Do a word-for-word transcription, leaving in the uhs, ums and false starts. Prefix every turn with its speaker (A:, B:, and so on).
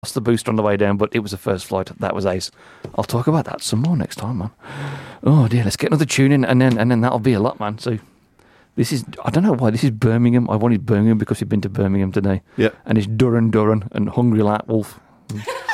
A: lost the booster on the way down, but it was the first flight. That was ace. I'll talk about that some more next time, man. Oh dear, let's get another tune in, and then and then that'll be a lot, man. So this is, I don't know why this is Birmingham. I wanted Birmingham because we've been to Birmingham today.
B: Yeah.
A: And it's Durran Durran and Hungry Like Wolf.